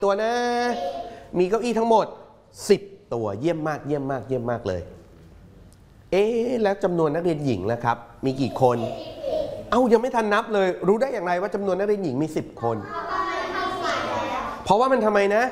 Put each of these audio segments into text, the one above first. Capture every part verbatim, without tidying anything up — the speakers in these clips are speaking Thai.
ตัวนะมีเก้าอี้ทั้งหมดสิบตัวเยี่ยมมากเยี่ยมมากเยี่ยมมากเลยเอ๊ะแล้วจำนวนนักเรียนหญิงล่ะครับมีกี่คนเอ้ายังไม่ทันนับเลยรู้ได้อย่างไรว่าจำนวนนักเรียนหญิงมีสิบคนเพราะว่ามันทำไมนะ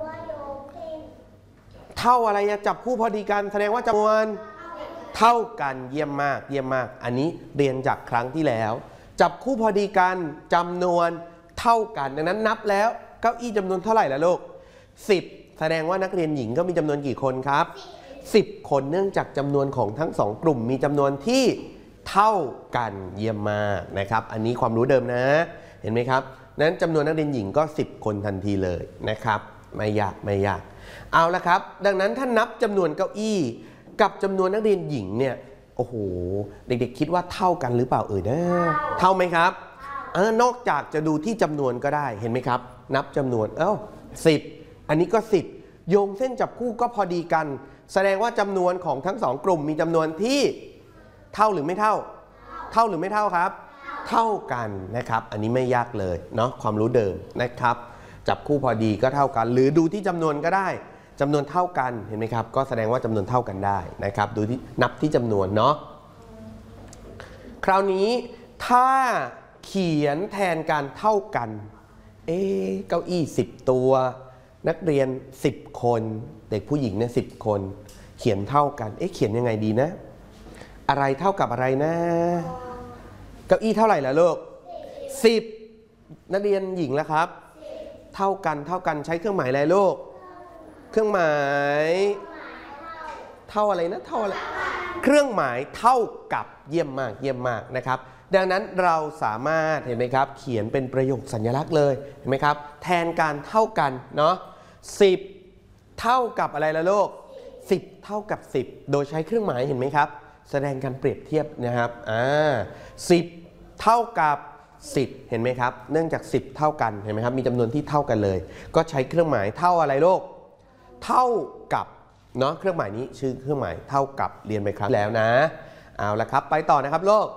เท่าอะไรอะจับคู่พอดีกันแสดงว่าจำนวนเท่ากันเยี่ยมมากเยี่ยมมากอันนี้เรียนจากครั้งที่แล้วจับคู่พอดีกันจำนวนเท่ากันดังนั้นนับแล้วเก้าอี้จำนวนเท่าไหร่ล่ะลูกสิบแสดงว่านักเรียนหญิงก็มีจำนวนกี่คนครับสิบคนเนื่องจากจำนวนของทั้งสองกลุ่มมีจำนวนที่เท่ากันเยี่ยมมากนะครับอันนี้ความรู้เดิมนะเห็นไหมครับนั้นจำนวนนักเรียนหญิงก็สิบคนทันทีเลยนะครับไม่ยากไม่ยากเอาละครับดังนั้นถ้านับจำนวนเก้าอี้กับจำนวนนักเรียนหญิงเนี่ยโอ้โหเด็กๆคิดว่าเท่ากันหรือเปล่าเอ่ยนะเท่าไหมครับเออนอกจากจะดูที่จำนวนก็ได้เห็นไหมครับนับจำนวนเอ้าสิบอันนี้ก็สิบโยงเส้นจับคู่ก็พอดีกันแสดงว่าจำนวนของทั้งสองกลุ่มมีจำนวนที่เท่าหรือไม่เท่าเท่าหรือไม่เท่าครับเท่ากันนะครับอันนี้ไม่ยากเลยเนาะความรู้เดิมนะครับจับคู่พอดีก็เท่ากันหรือดูที่จำนวนก็ได้จำนวนเท่ากันเห็นไหมครับก็แสดงว่าจำนวนเท่ากันได้นะครับดูที่นับที่จำนวนเนาะคราวนี้ถ้าเขียนแทนการเท่ากันเอ๊ะเก้าอี้สิบตัวนักเรียนสิบคนเด็กผู้หญิงเนี่ยสิบคนเขียนเท่ากันเอ๊ะเขียนยังไงดีนะอะไรเท่ากับอะไรนะเก้าอี้เท่าไหร่ล่ะลูกสิบนักเรียนหญิงแล้วครับเท่ากันเท่ากันใช้เครื่องหมายอะไรลูกเครื่องหมายเท่าอะไรนะเท่าอะไรเครื่องหมายเท่ากับเยี่ยมมากเยี่ยมมากนะครับดังนั้นเราสามารถเห็นไหมครับเขียนเป็นประโยคสัญลักษณ์เลยเห็นไหมครับแทนการเท่ากันเนาะสิบเท่ากับอะไรล่ะลูกสิบเท่ากับสิบโดยใช้เครื่องหมายเห็นไหมครับแสดงการเปรียบเทียบนะครับอ่าสิบเท่ากับสิบเห็นไหมครับเนื่องจากสิบเท่ากันเห็นไหมครับมีจำนวนที่เท่ากันเลยก็ใช้เครื่องหมายเท่าอะไรลูกเท่ากับเนาะเครื่องหมายนี้ชื่อเครื่องหมายเท่ากับเรียนไปครั้งแล้วนะเอาละครับไปต่อนะครับโลก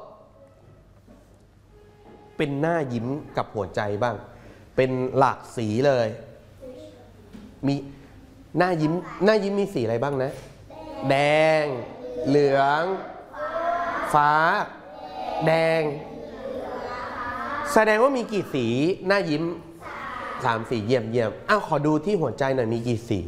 เป็นหน้ายิ้มกับหัวใจบ้างเป็นหลากสีเลยมีหน้ายิ้มหน้ายิ้มมีสีอะไรบ้างนะแดงเหลืองฟ้าแดงแสดงว่ามีกี่สีหน้ายิ้มสามสีเยี่ยมเยี่ยมอ้าวขอดูที่หัวใจหน่อยมีกี่สี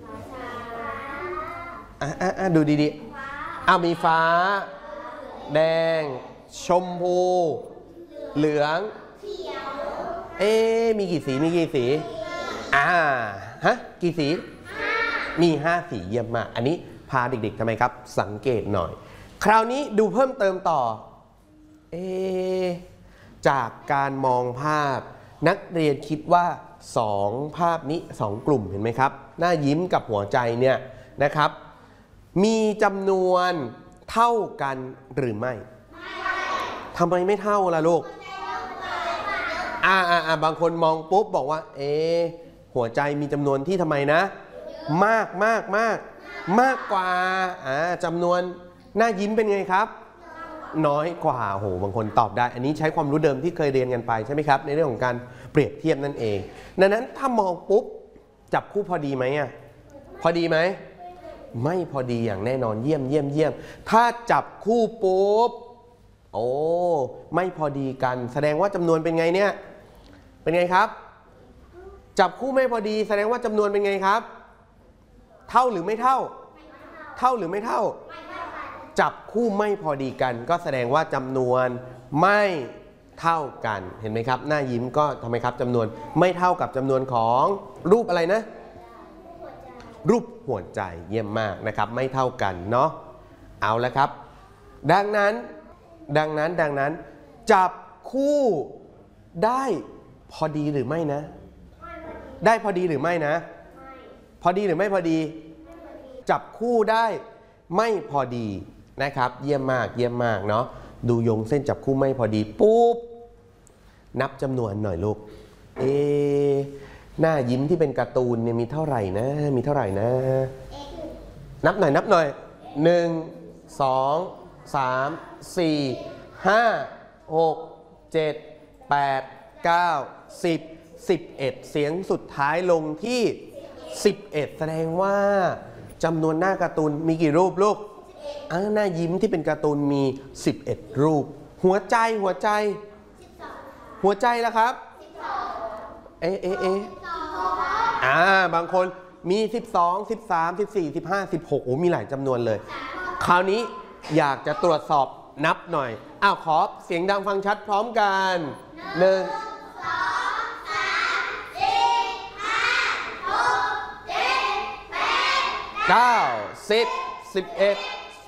อ่ะอ่ะอ่ะดูดีๆอ้าวมีฟ้าแดงชมพูเหลืองเอ๊ะมีกี่สีมีกี่สีอ่าฮะกี่สีมีห้าสีเยี่ยมมากอันนี้พาเด็กๆทำไมครับสังเกตหน่อยคราวนี้ดูเพิ่มเติมต่อเอ๊ะจากการมองภาพนักเรียนคิดว่าสองภาพนี้สองกลุ่มเห็นไหมครับหน้ายิ้มกับหัวใจเนี่ยนะครับมีจำนวนเท่ากันหรือไม่ทำไมไม่เท่าล่ะลูกอ่าอ่าบางคนมองปุ๊บบอกว่าเอ๊ะหัวใจมีจำนวนที่ทำไมนะมากมากมากมากกว่าอ่าจำนวนหน้ายิ้มเป็นไงครับน้อยกว่าโหบางคนตอบได้อันนี้ใช้ความรู้เดิมที่เคยเรียนกันไปใช่ไหมครับในเรื่องของการเปรียบเทียบนั่นเองดังนั้นถ้ามองปุ๊บจับคู่พอดีไหมอ่ะพอดีไหมไม่พอดีอย่างแน่นอนเยี่ยมเยี่ยมเยี่ยมถ้าจับคู่ปุ๊บโอ้ไม่พอดีกันแสดงว่าจำนวนเป็นไงเนี่ยเป็นไงครับจับคู่ไม่พอดีแสดงว่าจำนวนเป็นไงครับเท่าหรือไม่เท่าเท่าหรือไม่เท่าจับคู่ไม่พอดีกันก็แสดงว่าจำนวนไม่เท่ากันเห็นไหมครับหน้ายิ้มก็ทำไมครับจำนวนไม่เท่ากับจำนวนของรูปอะไรนะรูปหัวใจเยี่ยมมากนะครับไม่เท่ากันเนาะเอาละครับดังนั้นดังนั้นดังนั้นจับคู่ได้พอดีหรือไม่นะได้พอดีหรือไม่นะพอดีหรือไม่พอดีจับคู่ได้ไม่พอดีนะครับเยี่ยมมากเยี่ยมมากเนาะดูโยงเส้นจับคู่ไม่พอดีปุ๊บนับจำนวนหน่อยลูกเอหน้ายิ้มที่เป็นการ์ตูนเนี่ยมีเท่าไหร่นะมีเท่าไหร่นะนับหน่อยนับหน่อยหนึ่งสองสามสี่ห้าหกเจ็ดแปดเก้าสิบสิบเอ็ดเสียงสุดท้ายลงที่สิบเอ็ดแสดงว่าจำนวนหน้าการ์ตูนมีกี่รูปลูกอ่าหน้ายิ้มที่เป็นการ์ตูนมีสิบเอ็ดรูปหัวใจหัวใจหัวใจแล้วครับเอ๊ะเอ๊ะเอ๊ะอ่าบางคนมีสิบสอง สิบสาม สิบสี่ สิบห้า สิบหกโอ้มีหลายจำนวนเลยคราวนี้อยากจะตรวจสอบนับหน่อยอ้าวขอเสียงดังฟังชัดพร้อมกันหนึ่งเก้าสิบสิบเอ็ด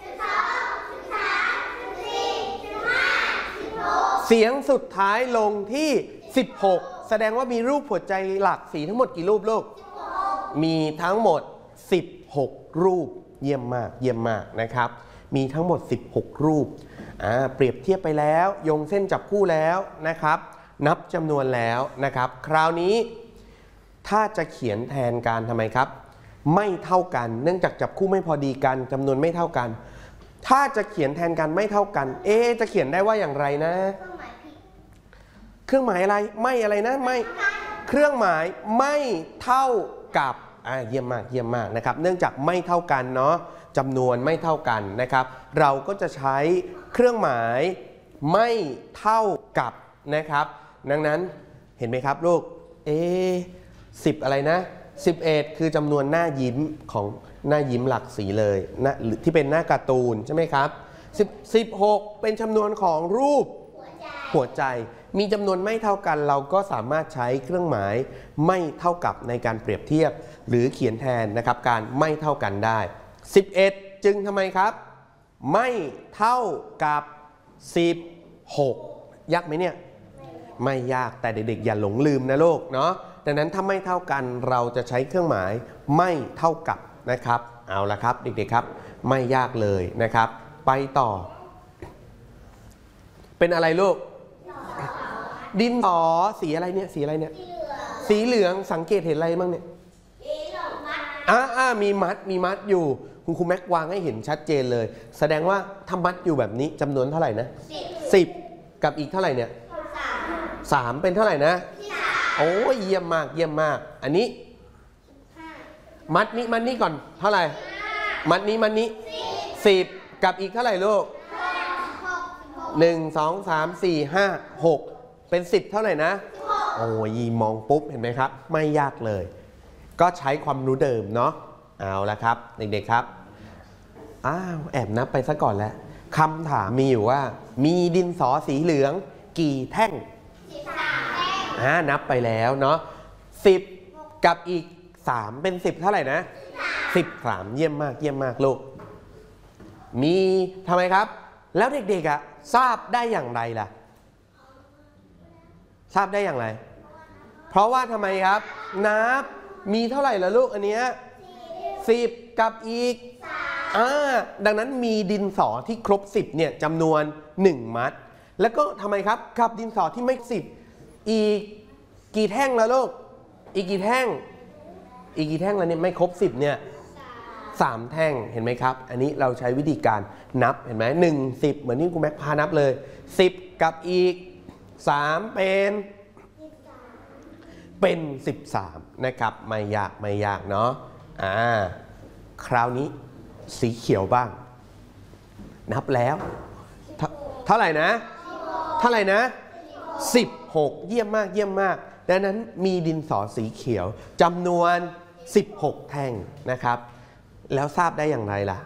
เสียงสุดท้ายลงที่สิบหกแสดงว่ามีรูปหัวใจหลักสีทั้งหมดกี่รูปลูกมีทั้งหมดสิบหกรูปเยี่ยมมากเยี่ยมมากนะครับมีทั้งหมดสิบหกรูปอ่าเปรียบเทียบไปแล้วโยงเส้นจับคู่แล้วนะครับนับจำนวนแล้วนะครับคราวนี้ถ้าจะเขียนแทนการทำไมครับไม่เท่ากันเนื่องจากจับคู่ไม่พอดีกันจำนวนไม่เท่ากันถ้าจะเขียนแทนกันไม่เท่ากันเอ๊จะเขียนได้ว่าอย่างไรนะเครื่องหมายอะไรไม่อะไรนะไม่เครื่องหมายไม่เท่ากับอ่าเยี่ยมมากเยี่ยมมากนะครับเนื่องจากไม่เท่ากันเนาะจำนวนไม่เท่ากันนะครับเราก็จะใช้เครื่องหมายไม่เท่ากับนะครับดังนั้นเห็นไหมครับลูกเอ๊สิบอะไรนะสิบเอ็ดคือจำนวนหน้ายิ้มของหน้ายิ้มหลักสีเลยนะที่เป็นหน้าการ์ตูนใช่ไหมครับสิบ สิบหกเป็นจำนวนของรูปหัวใจมีจำนวนไม่เท่ากันเราก็สามารถใช้เครื่องหมายไม่เท่ากับในการเปรียบเทียบหรือเขียนแทนนะครับการไม่เท่ากันได้สิบเอ็ดจึงทำไมครับไม่เท่ากับสิบหกยากไหมเนี่ยไม่ยากแต่เด็กๆอย่าหลงลืมนะลูกเนาะดังนั้นถ้าไม่เท่ากันเราจะใช้เครื่องหมายไม่เท่ากับนะครับเอาละครับเด็กๆครับไม่ยากเลยนะครับไปต่อเป็นอะไรลูกดินสอสีอะไรเนี่ยสีอะไรเนี่ยสีเหลืองสังเกตเห็นอะไรบ้างเนี่ยอ่าอ่ามีมัดมีมัดอยู่คุณครูแม็กวางให้เห็นชัดเจนเลยแสดงว่าถ้ามัดอยู่แบบนี้จำนวนเท่าไหร่นะสิบกับอีกเท่าไหร่เนี่ยสามเป็นเท่าไหร่นะโอ้ยเยี่ยมมากเยี่ยมมากอันนี้มัดนี้มัดนี้ก่อนเท่าไหร่มัดนี้มัดนี้สิบกับอีกเท่าไหร่ลูกหนึ่งสองสามสี่ห้าหกเป็นสิบเท่าไหร่นะโอ้ยมองปุ๊บเห็นไหมครับไม่ยากเลยก็ใช้ความรู้เดิมเนาะเอาละครับเด็กๆครับอ้าวแอบนับไปซะก่อนแล้วคำถามมีอยู่ว่ามีดินสอสีเหลืองกี่แท่งอ่านับไปแล้วเนาะสิบกับอีกสามเป็นสิบเท่าไหร่นะสิบสามเยี่ยมมากเยี่ยมมากลูกมีทำไมครับแล้วเด็กๆอ่ะทราบได้อย่างไรล่ะทราบได้อย่างไรเพราะว่าทำไมครับนับมีเท่าไหร่ล่ะลูกอันเนี้ยสิบกับอีกอ่าดังนั้นมีดินสอที่ครบสิบเนี่ยจำนวนหนึ่งมัดแล้วก็ทำไมครับกับดินสอที่ไม่สิบอีกกี่แท่งแล้วลูกอีกกี่แท่งอีกกี่แท่งแล้วเนี่ยไม่ครบสิบเนี่ยสามแท่งเห็นไหมครับอันนี้เราใช้วิธีการนับเห็นไหมหนึ่ง สิบเหมือนที่คุณแม็กพานับเลยสิบกับอีกสามเป็นเป็นสิบสามนะครับไม่ยากไม่ยากเนาะอ่าคราวนี้สีเขียวบ้างนับแล้วเท่าเท่าไหร่นะเท่าไหร่นะสิบหกเยี่ยมมากเยี่ยมมากดังนั้นมีดินสอสีเขียวจำนวนสิบหกแท่งนะครับแล้วทราบได้อย่างไรล่ะ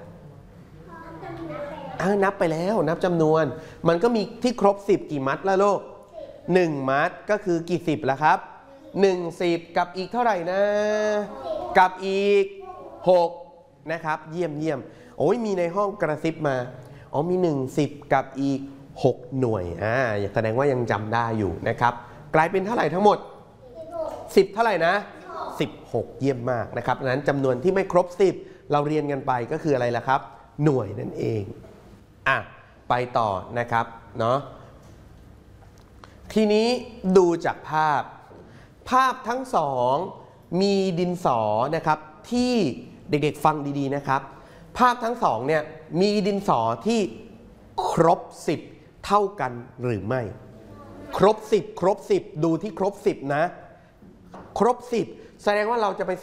อ่านับไปแล้วนับจำนวนมันก็มีที่ครบสิบกี่มัดละลูกหนึ่งมัดก็คือกี่สิบละครับหนึ่งสิบกับอีกเท่าไหร่นะกับอีกหกนะครับเยี่ยมเยี่ยมโอ้ยมีในห้องกระซิบมาอ๋อมีหนึ่ง สิบกับอีกหกหน่วยอ่าแสดงว่ายังจำได้อยู่นะครับกลายเป็นเท่าไหร่ทั้งหมดสิบเท่าไหร่นะสิบหกเยี่ยมมากนะครับดังนั้นจำนวนที่ไม่ครบสิบเราเรียนกันไปก็คืออะไรล่ะครับหน่วยนั่นเองอ่ะไปต่อนะครับเนาะทีนี้ดูจากภาพภาพทั้งสองมีดินสอนะครับที่เด็กๆฟังดีๆนะครับภาพทั้งสองเนี่ยมีดินสอที่ครบสิบเท่ากันหรือไม่ครบสิบครบสิบดูที่ครบสิบนะครบสิบแสดงว่าเราจะไป